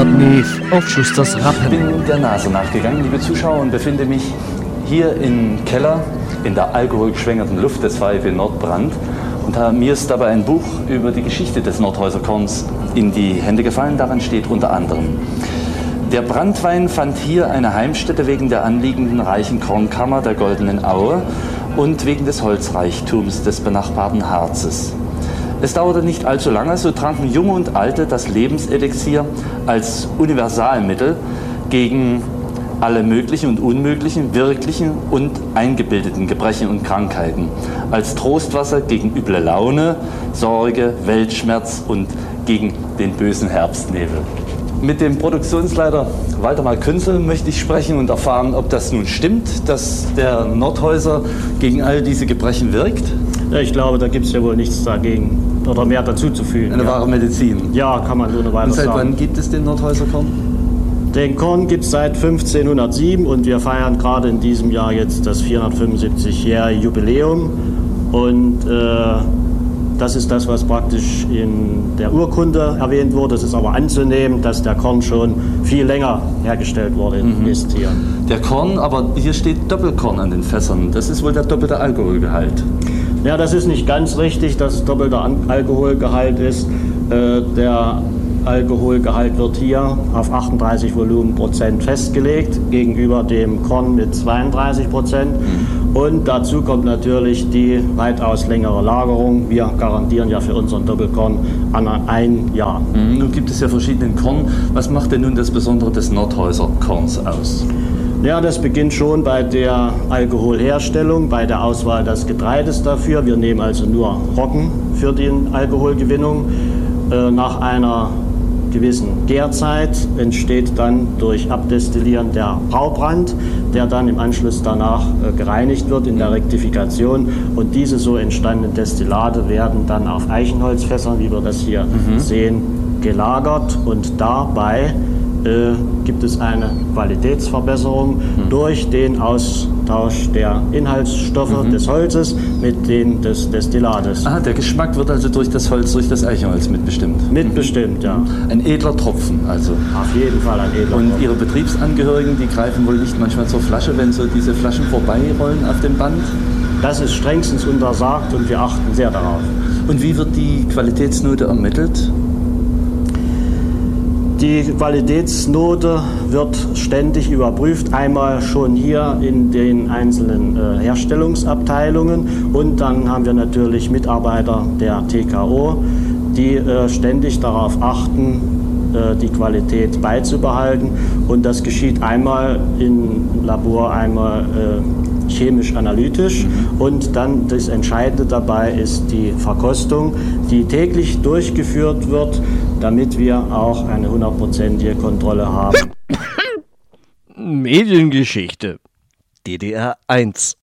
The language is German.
Bernhard Neef auf Schusters Rappen. Ich bin der Nase nachgegangen, liebe Zuschauer, und befinde mich hier im Keller in der alkoholgeschwängerten Luft des VfW Nordbrand. Und mir ist dabei ein Buch über die Geschichte des Nordhäuser Korns in die Hände gefallen. Daran steht unter anderem: Der Branntwein fand hier eine Heimstätte wegen der anliegenden reichen Kornkammer der Goldenen Aue und wegen des Holzreichtums des benachbarten Harzes. Es dauerte nicht allzu lange, so tranken Junge und Alte das Lebenselixier als Universalmittel gegen alle möglichen und unmöglichen, wirklichen und eingebildeten Gebrechen und Krankheiten, als Trostwasser gegen üble Laune, Sorge, Weltschmerz und gegen den bösen Herbstnebel. Mit dem Produktionsleiter Waldemar Künzel möchte ich sprechen und erfahren, ob das nun stimmt, dass der Nordhäuser gegen all diese Gebrechen wirkt. Ja, ich glaube, da gibt es ja wohl nichts dagegen oder mehr dazu zu fügen. Eine wahre Medizin. Ja, kann man so eine weiter sagen. Und seit wann gibt es den Nordhäuser Korn? Den Korn gibt es seit 1507 und wir feiern gerade in diesem Jahr jetzt das 475-jährige Jubiläum. Und das ist das, was praktisch in der Urkunde erwähnt wurde. Es ist aber anzunehmen, dass der Korn schon viel länger hergestellt worden ist hier. Der Korn, aber hier steht Doppelkorn an den Fässern. Das ist wohl der doppelte Alkoholgehalt. Ja, das ist nicht ganz richtig, dass es doppelter Alkoholgehalt ist. Der Alkoholgehalt wird hier auf 38 Volumenprozent festgelegt, gegenüber dem Korn mit 32%. Und dazu kommt natürlich die weitaus längere Lagerung. Wir garantieren ja für unseren Doppelkorn an ein Jahr. Nun gibt es ja verschiedene Korn. Was macht denn nun das Besondere des Nordhäuser Korns aus? Ja, das beginnt schon bei der Alkoholherstellung, bei der Auswahl des Getreides dafür. Wir nehmen also nur Roggen für die Alkoholgewinnung. Nach einer gewissen Gärzeit entsteht dann durch Abdestillieren der Braubrand, der dann im Anschluss danach gereinigt wird in der Rektifikation. Und diese so entstandenen Destillate werden dann auf Eichenholzfässern, wie wir das hier sehen, gelagert. Und dabei gibt es eine Qualitätsverbesserung durch den Austausch der Inhaltsstoffe des Holzes mit denen des Destillates. Ah, der Geschmack wird also durch das Holz, durch das Eichenholz mitbestimmt? Mitbestimmt, ja. Ein edler Tropfen also? Auf jeden Fall ein edler Tropfen. Und Ihre Betriebsangehörigen, die greifen wohl nicht manchmal zur Flasche, wenn so diese Flaschen vorbeirollen auf dem Band? Das ist strengstens untersagt und wir achten sehr darauf. Und wie wird die Qualitätsnote ermittelt? Die Qualitätsnote wird ständig überprüft, einmal schon hier in den einzelnen Herstellungsabteilungen, und dann haben wir natürlich Mitarbeiter der TKO, die ständig darauf achten, die Qualität beizubehalten, und das geschieht einmal im Labor, einmal chemisch-analytisch, und dann das Entscheidende dabei ist die Verkostung, die täglich durchgeführt wird, damit wir auch eine 100%ige Kontrolle haben. Mediengeschichte DDR 1